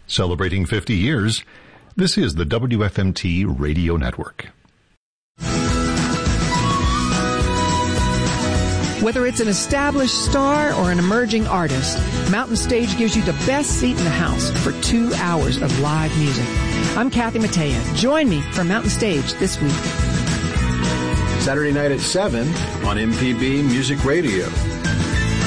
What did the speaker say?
Celebrating 50 years, this is the WFMT Radio Network. Whether it's an established star or an emerging artist, Mountain Stage gives you the best seat in the house for 2 hours of live music. I'm Kathy Mattea. Join me for Mountain Stage this week. Saturday night at 7 on MPB Music Radio.